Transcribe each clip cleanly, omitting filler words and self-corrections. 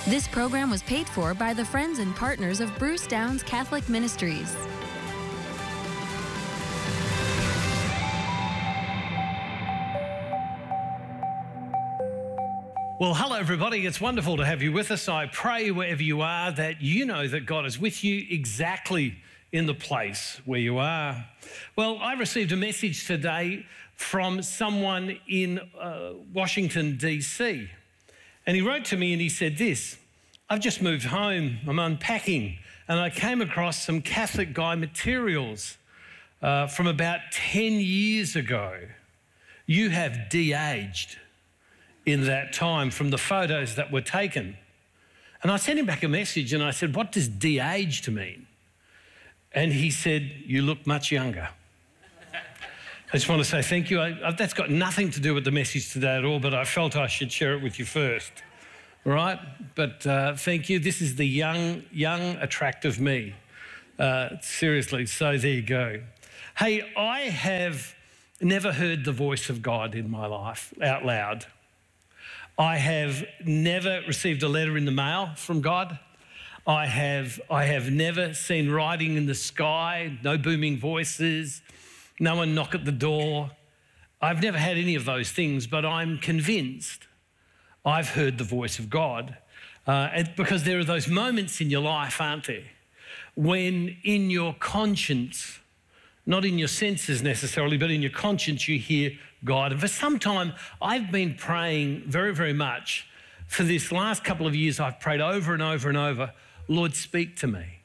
This program was paid for by the friends and partners of Bruce Downs Catholic Ministries. Well, hello everybody. It's wonderful to have you with us. I pray wherever you are that you know that God is with you exactly in the place where you are. Well, I received a message today from someone in Washington, D.C. And he wrote to me and he said this: I've just moved home, I'm unpacking, and I came across some Catholic Guy materials from about 10 years ago. You have de-aged in that time from the photos that were taken. And I sent him back a message and I said, what does de-aged mean? And he said, you look much younger. I just want to say thank you. That's got nothing to do with the message today at all, but I felt I should share it with you first. All right? But thank you. This is the young, attractive me. Seriously, so there you go. Hey, I have never heard the voice of God in my life out loud. I have never received a letter in the mail from God. I have never seen writing in the sky, no booming voices, no one knock at the door. I've never had any of those things, but I'm convinced I've heard the voice of God. Because there are those moments in your life, aren't there, when in your conscience, not in your senses necessarily, but in your conscience you hear God. And for some time, I've been praying very, very much. For this last couple of years, I've prayed over and over and over, Lord, speak to me.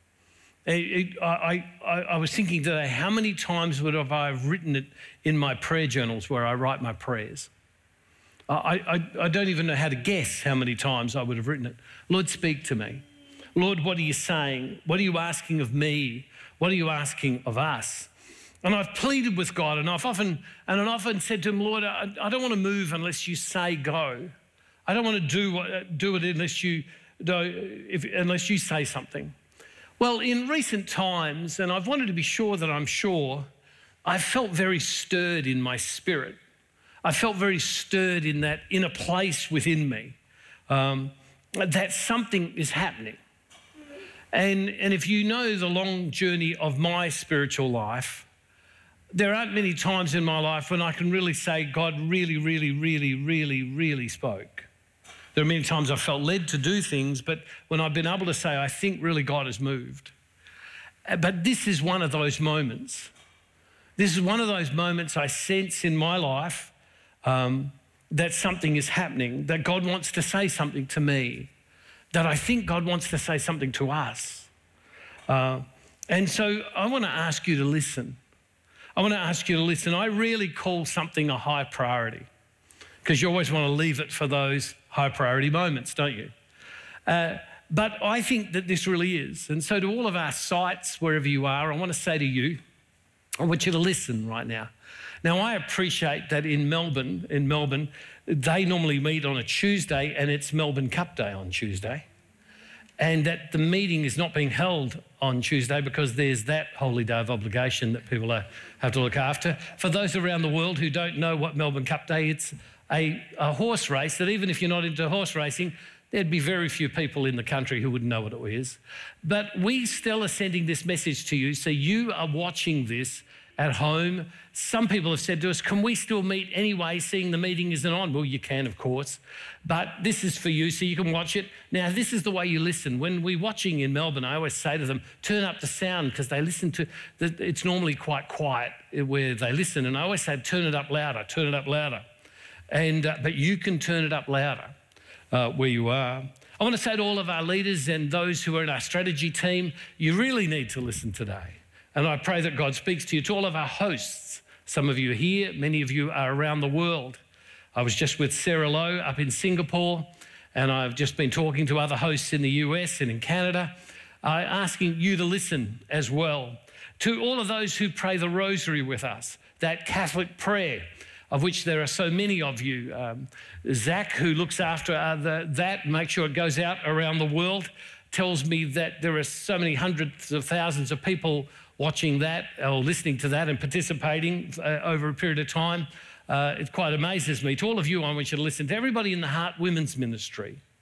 I was thinking today, how many times would I have written it in my prayer journals where I write my prayers? I don't even know how to guess how many times I would have written it. Lord, speak to me. Lord, what are you saying? What are you asking of me? What are you asking of us? And I've pleaded with God, and I've often said to him, Lord, I don't want to move unless you say go. I don't want to do it unless you say something. Well, in recent times, and I've wanted to be sure that I'm sure, I felt very stirred in my spirit. I felt very stirred in that inner place within me that something is happening. And if you know the long journey of my spiritual life, there aren't many times in my life when I can really say God really, really, really, really, really spoke. There are many times I've felt led to do things, but when I've been able to say, I think really God has moved. But this is one of those moments. This is one of those moments I sense in my life that something is happening, that God wants to say something to me, that I think God wants to say something to us. And so I want to ask you to listen. I really call something a high priority because you always want to leave it for those high priority moments, don't you? But I think that this really is. And so to all of our sites, wherever you are, I want to say to you, I want you to listen right now. Now, I appreciate that in Melbourne, they normally meet on a Tuesday and it's Melbourne Cup Day on Tuesday. And that the meeting is not being held on Tuesday because there's that holy day of obligation that people have to look after. For those around the world who don't know what Melbourne Cup Day is, a horse race that even if you're not into horse racing, there'd be very few people in the country who wouldn't know what it is. But we still are sending this message to you, so you are watching this at home. Some people have said to us, can we still meet anyway, seeing the meeting isn't on? Well, you can, of course, but this is for you, so you can watch it. Now, this is the way you listen. When we're watching in Melbourne, I always say to them, turn up the sound, because they listen to, it's normally quite quiet where they listen, and I always say, turn it up louder. And but you can turn it up louder where you are. I want to say to all of our leaders and those who are in our strategy team, you really need to listen today. And I pray that God speaks to you. To all of our hosts, some of you are here, many of you are around the world. I was just with Sarah Lowe up in Singapore, and I've just been talking to other hosts in the US and in Canada, asking you to listen as well. To all of those who pray the rosary with us, that Catholic prayer, of which there are so many of you. Zach, who looks after that, make sure it goes out around the world, tells me that there are so many hundreds of thousands of people watching that or listening to that and participating over a period of time. It quite amazes me. To all of you, I want you to listen. To everybody in the Heart Women's Ministry,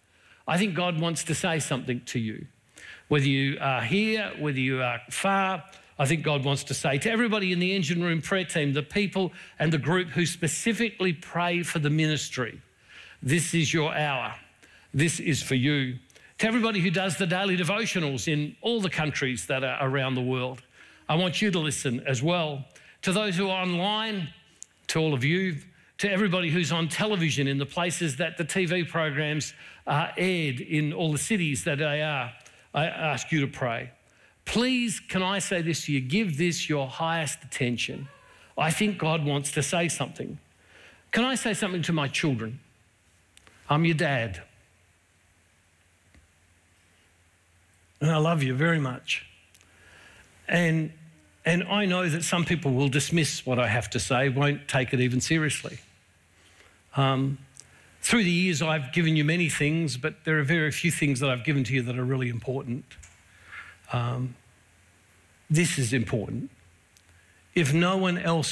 I think God wants to say something to you. Whether you are here, whether you are far, I think God wants to say to everybody in the Engine Room prayer team, the people and the group who specifically pray for the ministry, this is your hour. This is for you. To everybody who does the daily devotionals in all the countries that are around the world, I want you to listen as well. To those who are online, to all of you, to everybody who's on television in the places that the TV programs are aired in all the cities that they are, I ask you to pray. Please, can I say this to you? Give this your highest attention. I think God wants to say something. Can I say something to my children? I'm your dad. And I love you very much. And I know that some people will dismiss what I have to say, won't take it even seriously. Through the years, I've given you many things, but there are very few things that I've given to you that are really important. This is important. If no one else